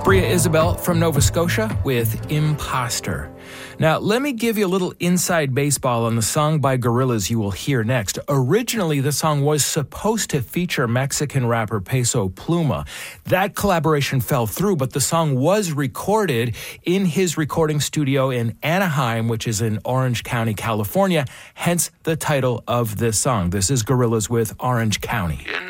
Priya Isabel from Nova Scotia with Imposter. Now, let me give you a little inside baseball on the song by Gorillaz you will hear next. Originally, the song was supposed to feature Mexican rapper Peso Pluma. That collaboration fell through, but the song was recorded in his recording studio in Anaheim, which is in Orange County, California, hence the title of this song. This is Gorillaz with Orange County.